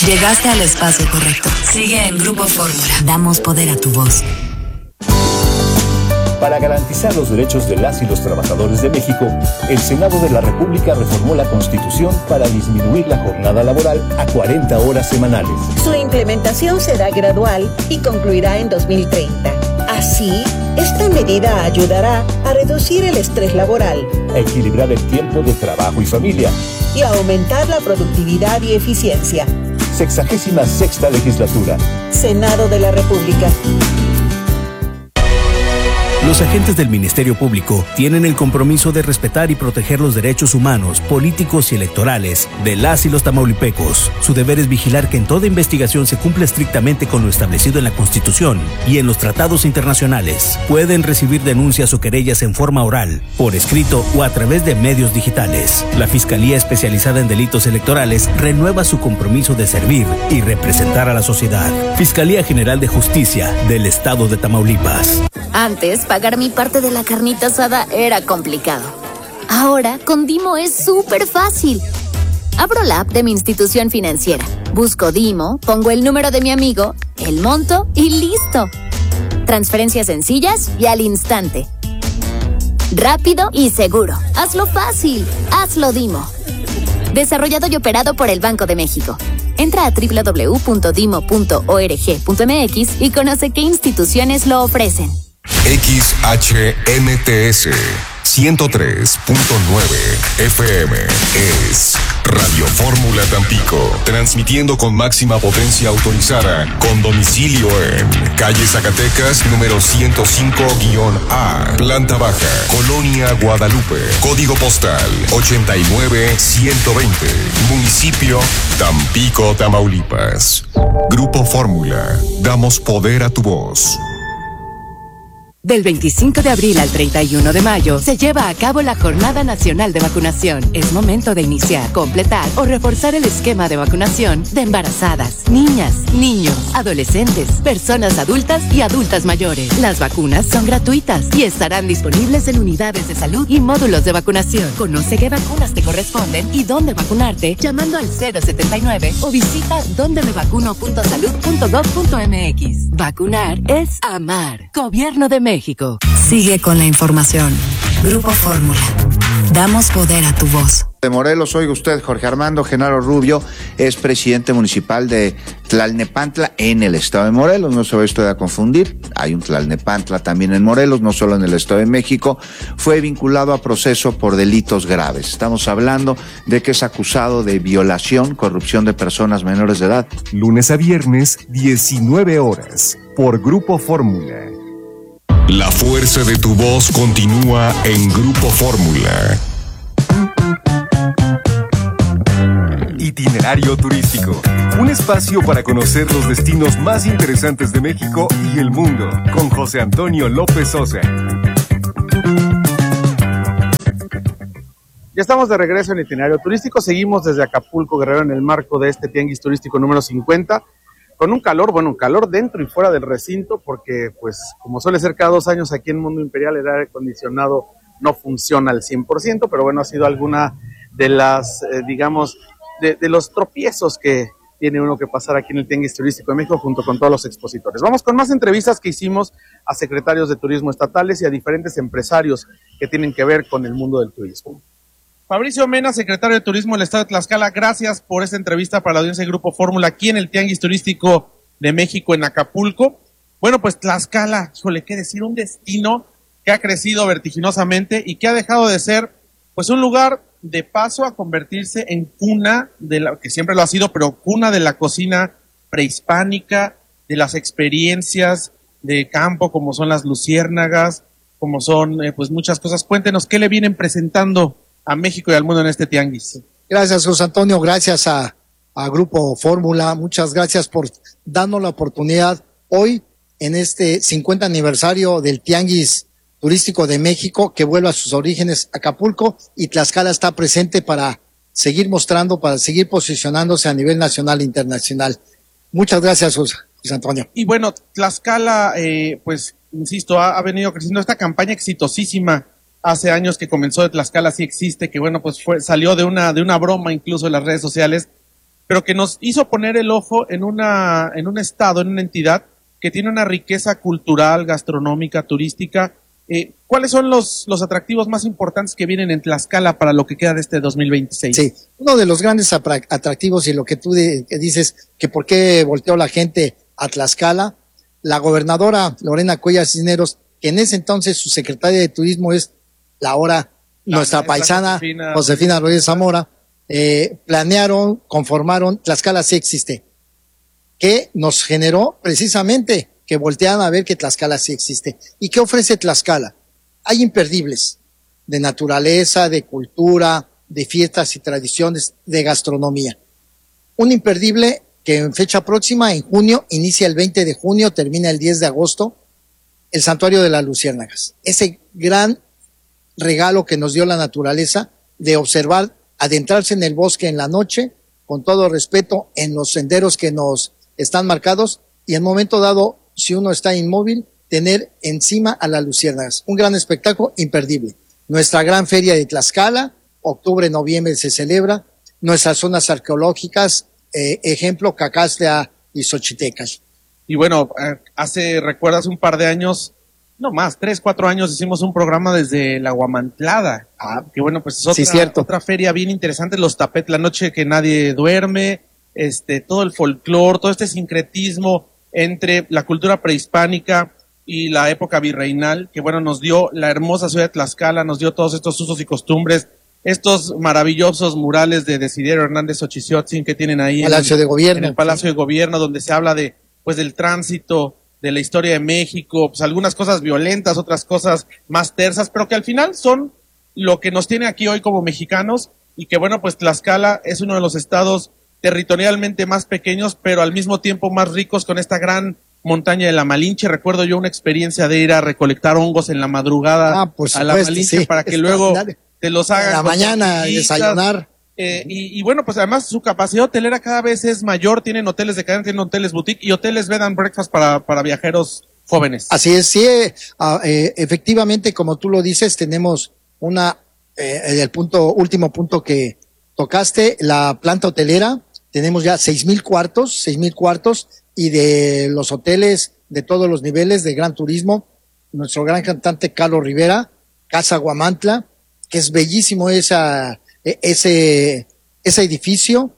Llegaste al espacio correcto. Sigue en Grupo Fórmula. Damos poder a tu voz. Para garantizar los derechos de las y los trabajadores de México, el Senado de la República reformó la Constitución para disminuir la jornada laboral a 40 horas semanales. Su implementación será gradual y concluirá en 2030. Así, esta medida ayudará a reducir el estrés laboral, a equilibrar el tiempo de trabajo y familia y a aumentar la productividad y eficiencia. 66ª legislatura. Senado de la República. Los agentes del Ministerio Público tienen el compromiso de respetar y proteger los derechos humanos, políticos y electorales de las y los tamaulipecos. Su deber es vigilar que en toda investigación se cumpla estrictamente con lo establecido en la Constitución y en los tratados internacionales. Pueden recibir denuncias o querellas en forma oral, por escrito o a través de medios digitales. La Fiscalía Especializada en Delitos Electorales renueva su compromiso de servir y representar a la sociedad. Fiscalía General de Justicia del Estado de Tamaulipas. Antes, pagar mi parte de la carnita asada era complicado. Ahora, con Dimo es súper fácil. Abro la app de mi institución financiera, busco Dimo, pongo el número de mi amigo, el monto y listo. Transferencias sencillas y al instante. Rápido y seguro. Hazlo fácil. Hazlo Dimo. Desarrollado y operado por el Banco de México. Entra a www.dimo.org.mx y conoce qué instituciones lo ofrecen. XHMTS 103.9 FM es Radio Fórmula Tampico, transmitiendo con máxima potencia autorizada, con domicilio en calle Zacatecas, número 105-A, planta baja, Colonia Guadalupe, código postal 89120, municipio Tampico, Tamaulipas. Grupo Fórmula, damos poder a tu voz. Del 25 de abril al 31 de mayo se lleva a cabo la Jornada Nacional de Vacunación. Es momento de iniciar, completar o reforzar el esquema de vacunación de embarazadas, niñas, niños, adolescentes, personas adultas y adultas mayores. Las vacunas son gratuitas y estarán disponibles en unidades de salud y módulos de vacunación. Conoce qué vacunas te corresponden y dónde vacunarte llamando al 079 o visita dondemevacuno.salud.gov.mx. Vacunar es amar. Gobierno de México. Sigue con la información. Grupo Fórmula. Damos poder a tu voz. De Morelos, oiga usted, Jorge Armando Genaro Rubio es presidente municipal de Tlalnepantla en el estado de Morelos. No se vaya usted a confundir, hay un Tlalnepantla también en Morelos, no solo en el estado de México. Fue vinculado a proceso por delitos graves. Estamos hablando de que es acusado de violación, corrupción de personas menores de edad. Lunes a viernes, 19 horas, por Grupo Fórmula. La fuerza de tu voz continúa en Grupo Fórmula. Itinerario turístico. Un espacio para conocer los destinos más interesantes de México y el mundo. Con José Antonio López Sosa. Ya estamos de regreso en Itinerario turístico. Seguimos desde Acapulco, Guerrero, en el marco de este tianguis turístico número 50. Con un calor, un calor dentro y fuera del recinto, porque pues como suele ser cada 2 años aquí en Mundo Imperial, el aire acondicionado no funciona al 100%, pero bueno, ha sido alguna de las, de los tropiezos que tiene uno que pasar aquí en el Tianguis Turístico de México junto con todos los expositores. Vamos con más entrevistas que hicimos a secretarios de turismo estatales y a diferentes empresarios que tienen que ver con el mundo del turismo. Fabricio Mena, secretario de Turismo del Estado de Tlaxcala, gracias por esta entrevista para la audiencia de Grupo Fórmula aquí en el Tianguis Turístico de México en Acapulco. Bueno, pues Tlaxcala, suele que decir, un destino que ha crecido vertiginosamente y que ha dejado de ser pues un lugar de paso a convertirse en cuna de la que siempre lo ha sido, pero cuna de la cocina prehispánica, de las experiencias de campo como son las luciérnagas, como son pues muchas cosas. Cuéntenos qué le vienen presentando a México y al mundo en este tianguis. Gracias, José Antonio, gracias a Grupo Fórmula, muchas gracias por darnos la oportunidad hoy en este 50 aniversario del Tianguis Turístico de México, que vuelve a sus orígenes Acapulco, y Tlaxcala está presente para seguir mostrando, para seguir posicionándose a nivel nacional e internacional. Muchas gracias, José Antonio. Y bueno, Tlaxcala, pues, insisto, ha venido creciendo esta campaña exitosísima. Hace años que comenzó de Tlaxcala sí existe, que bueno, pues salió de una broma incluso en las redes sociales, pero que nos hizo poner el ojo en un estado, en una entidad que tiene una riqueza cultural, gastronómica, turística. ¿Cuáles son los atractivos más importantes que vienen en Tlaxcala para lo que queda de este 2026? Sí, uno de los grandes atractivos, y lo que tú dices, que por qué volteó la gente a Tlaxcala, la gobernadora Lorena Cuellar Cisneros, que en ese entonces su secretaria de Turismo es nuestra paisana Josefina Rodríguez Zamora, conformaron Tlaxcala sí existe, que nos generó precisamente que voltean a ver que Tlaxcala sí existe. ¿Y qué ofrece Tlaxcala? Hay imperdibles de naturaleza, de cultura, de fiestas y tradiciones, de gastronomía. Un imperdible que en fecha próxima, en junio, inicia el 20 de junio, termina el 10 de agosto, el Santuario de las Luciérnagas. Ese gran regalo que nos dio la naturaleza de observar, adentrarse en el bosque en la noche, con todo respeto, en los senderos que nos están marcados, y en momento dado, si uno está inmóvil, tener encima a las luciérnagas. Un gran espectáculo imperdible. Nuestra gran feria de Tlaxcala, octubre, noviembre se celebra. Nuestras zonas arqueológicas, ejemplo, Cacastea y Xochitecas. Y bueno, recuerdas un par de años, no más, 3, 4 años, hicimos un programa desde la Huamantlada. Que bueno, pues es otra feria bien interesante, los tapet, la noche que nadie duerme, todo el folclore, todo este sincretismo entre la cultura prehispánica y la época virreinal, que bueno, nos dio la hermosa ciudad de Tlaxcala, nos dio todos estos usos y costumbres, estos maravillosos murales de Desiderio Hernández Ochizotzin que tienen ahí Palacio de Gobierno, en el Palacio de Gobierno, donde se habla de del tránsito, de la historia de México, pues algunas cosas violentas, otras cosas más tersas, pero que al final son lo que nos tiene aquí hoy como mexicanos, y que bueno, pues Tlaxcala es uno de los estados territorialmente más pequeños, pero al mismo tiempo más ricos, con esta gran montaña de la Malinche. Recuerdo yo una experiencia de ir a recolectar hongos en la madrugada a la Malinche, para que luego te los hagan. A la mañana, desayunar. Y bueno, pues además su capacidad hotelera cada vez es mayor, tienen hoteles de cadena, tienen hoteles boutique y hoteles bed and breakfast para viajeros jóvenes. Así es, sí, efectivamente, como tú lo dices, tenemos el último punto que tocaste, la planta hotelera, tenemos ya 6,000 cuartos, y de los hoteles de todos los niveles de gran turismo, nuestro gran cantante Carlos Rivera, Casa Guamantla, que es bellísimo ese edificio,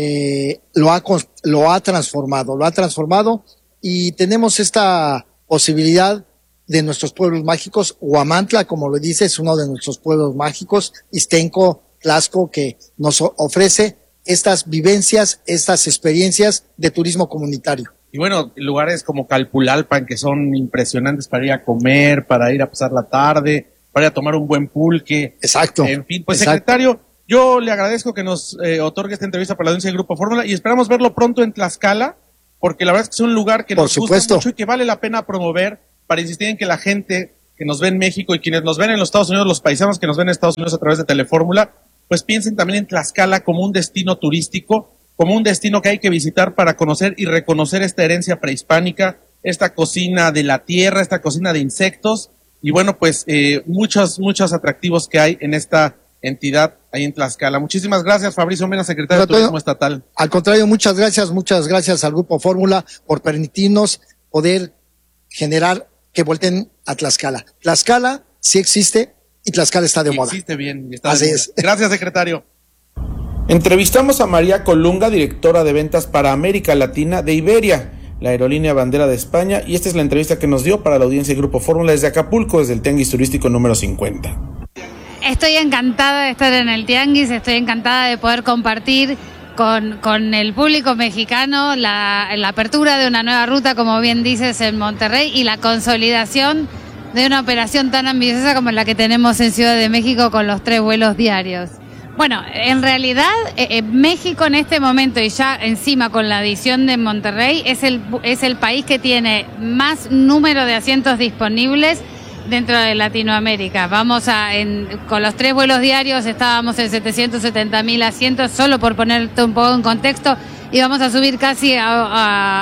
lo ha transformado, y tenemos esta posibilidad de nuestros pueblos mágicos. Huamantla, como lo dice, es uno de nuestros pueblos mágicos, Ixtenco, Tlaxco, que nos ofrece estas vivencias, estas experiencias de turismo comunitario. Y bueno, lugares como Calpulalpan, que son impresionantes para ir a comer, para ir a pasar la tarde, para ir a tomar un buen pulque. Exacto. En fin, pues secretario, yo le agradezco que nos otorgue esta entrevista para la audiencia del Grupo Fórmula, y esperamos verlo pronto en Tlaxcala, porque la verdad es que es un lugar que nos gusta mucho y que vale la pena promover, para insistir en que la gente que nos ve en México y quienes nos ven en los Estados Unidos, los paisanos que nos ven en Estados Unidos a través de Telefórmula, pues piensen también en Tlaxcala como un destino turístico, como un destino que hay que visitar para conocer y reconocer esta herencia prehispánica, esta cocina de la tierra, esta cocina de insectos, y bueno, pues muchos atractivos que hay en esta entidad ahí en Tlaxcala. Muchísimas gracias, Fabricio Mena, secretario de Turismo Estatal. Al contrario, muchas gracias al Grupo Fórmula por permitirnos poder generar que volteen a Tlaxcala. Tlaxcala sí existe y Tlaxcala está de moda. Existe bien. Así es. Gracias, secretario. Entrevistamos a María Colunga, directora de ventas para América Latina de Iberia, la aerolínea bandera de España, y esta es la entrevista que nos dio para la audiencia del Grupo Fórmula desde Acapulco, desde el Tianguis Turístico número 50. Estoy encantada de estar en el Tianguis, estoy encantada de poder compartir con el público mexicano la apertura de una nueva ruta, como bien dices, en Monterrey, y la consolidación de una operación tan ambiciosa como la que tenemos en Ciudad de México con los 3 vuelos diarios. Bueno, en realidad México en este momento, y ya encima con la adición de Monterrey, es el país que tiene más número de asientos disponibles dentro de Latinoamérica. Con los 3 vuelos diarios estábamos en 770,000 asientos, solo por ponerte un poco en contexto, y vamos a subir casi a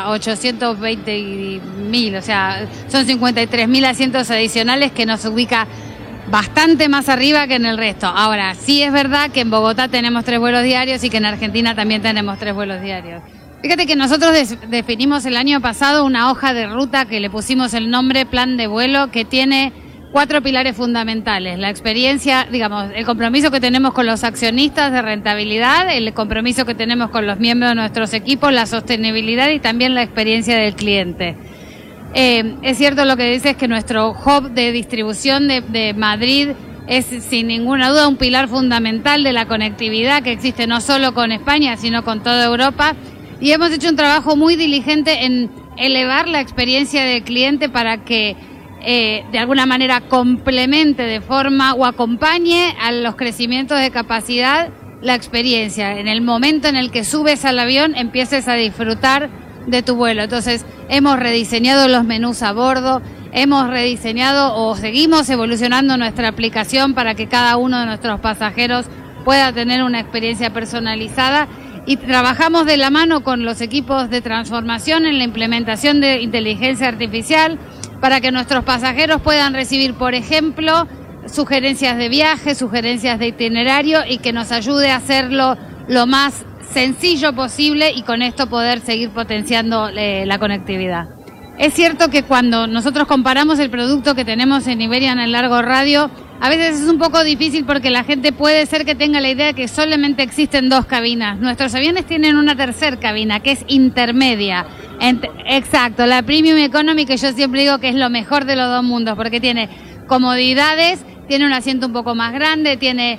820,000, o sea, son 53,000 asientos adicionales, que nos ubica bastante más arriba que en el resto. Ahora, sí es verdad que en Bogotá tenemos 3 vuelos diarios y que en Argentina también tenemos 3 vuelos diarios. Fíjate que nosotros definimos el año pasado una hoja de ruta que le pusimos el nombre Plan de Vuelo, que tiene 4 pilares fundamentales: la experiencia, digamos, el compromiso que tenemos con los accionistas de rentabilidad, el compromiso que tenemos con los miembros de nuestros equipos, la sostenibilidad y también la experiencia del cliente. Es cierto lo que dices, que nuestro hub de distribución de Madrid es sin ninguna duda un pilar fundamental de la conectividad que existe no solo con España, sino con toda Europa, y hemos hecho un trabajo muy diligente en elevar la experiencia del cliente para que de alguna manera complemente de forma o acompañe a los crecimientos de capacidad la experiencia. En el momento en el que subes al avión empieces a disfrutar de tu vuelo. Entonces hemos rediseñado los menús a bordo, hemos rediseñado o seguimos evolucionando nuestra aplicación para que cada uno de nuestros pasajeros pueda tener una experiencia personalizada, y trabajamos de la mano con los equipos de transformación en la implementación de inteligencia artificial para que nuestros pasajeros puedan recibir, por ejemplo, sugerencias de viaje, sugerencias de itinerario, y que nos ayude a hacerlo lo más sencillo posible y con esto poder seguir potenciando la conectividad. Es cierto que cuando nosotros comparamos el producto que tenemos en Iberia en el largo radio, a veces es un poco difícil porque la gente puede ser que tenga la idea de que solamente existen 2 cabinas. Nuestros aviones tienen una tercera cabina que es intermedia. Exacto, la Premium Economy, que yo siempre digo que es lo mejor de los 2 mundos, porque tiene comodidades, tiene un asiento un poco más grande, tiene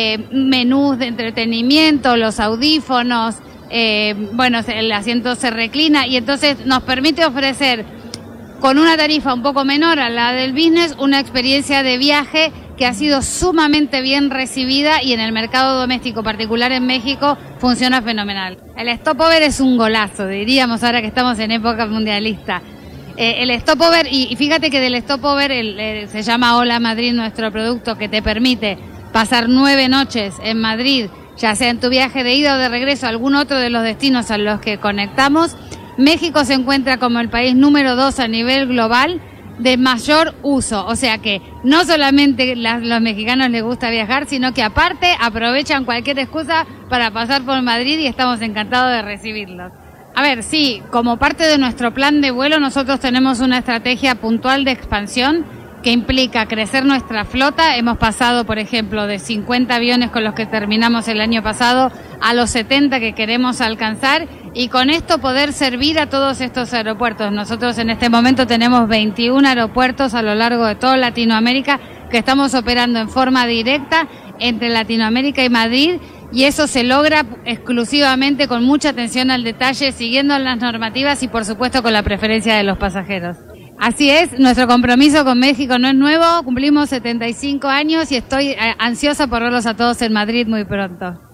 menús de entretenimiento, los audífonos, bueno, el asiento se reclina y entonces nos permite ofrecer con una tarifa un poco menor a la del business una experiencia de viaje que ha sido sumamente bien recibida, y en el mercado doméstico, particular en México, funciona fenomenal. El stopover es un golazo, diríamos ahora que estamos en época mundialista. El stopover, y fíjate que del stopover se llama Hola Madrid, nuestro producto, que te permite pasar 9 noches en Madrid, ya sea en tu viaje de ida o de regreso a algún otro de los destinos a los que conectamos. México se encuentra como el país número 2 a nivel global de mayor uso, o sea que no solamente los mexicanos les gusta viajar, sino que aparte aprovechan cualquier excusa para pasar por Madrid, y estamos encantados de recibirlos. A ver, sí, como parte de nuestro plan de vuelo nosotros tenemos una estrategia puntual de expansión que implica crecer nuestra flota. Hemos pasado, por ejemplo, de 50 aviones con los que terminamos el año pasado a los 70 que queremos alcanzar, y con esto poder servir a todos estos aeropuertos. Nosotros en este momento tenemos 21 aeropuertos a lo largo de toda Latinoamérica que estamos operando en forma directa entre Latinoamérica y Madrid, y eso se logra exclusivamente con mucha atención al detalle, siguiendo las normativas y por supuesto con la preferencia de los pasajeros. Así es, nuestro compromiso con México no es nuevo, cumplimos 75 años y estoy ansiosa por verlos a todos en Madrid muy pronto.